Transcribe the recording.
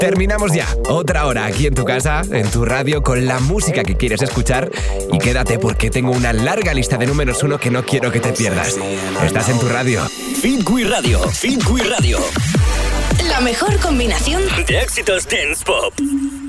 Terminamos ya. Otra hora aquí en tu casa, en tu radio, con la música que quieres escuchar. Y quédate porque tengo una larga lista de números 1 que no quiero que te pierdas. Estás en tu radio. Fit We Radio. Fit We Radio. La mejor combinación de éxitos dance pop.